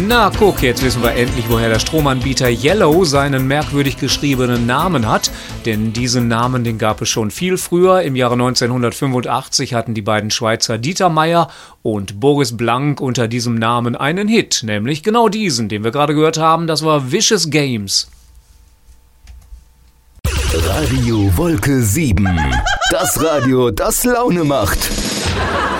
Na guck, jetzt wissen wir endlich, woher der Stromanbieter Yellow seinen merkwürdig geschriebenen Namen hat. Denn diesen Namen, den gab es schon viel früher. Im Jahre 1985 hatten die beiden Schweizer Dieter Meier und Boris Blank unter diesem Namen einen Hit. Nämlich genau diesen, den wir gerade gehört haben. Das war Vicious Games. Radio Wolke 7. Das Radio, das Laune macht.